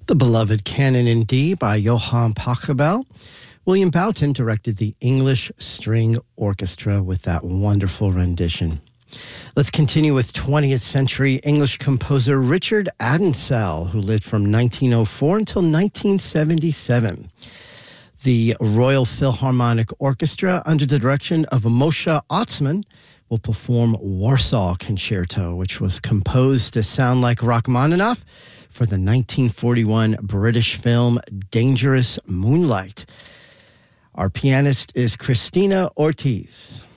The beloved Canon in D by Johann Pachelbel. William Boughton directed the English String Orchestra with that wonderful rendition. Let's continue with 20th century English composer Richard Addinsell, who lived from 1904 until 1977. The Royal Philharmonic Orchestra, under the direction of Moshe Otzman, will perform Warsaw Concerto, which was composed to sound like Rachmaninoff for the 1941 British film Dangerous Moonlight. Our pianist is Christina Ortiz.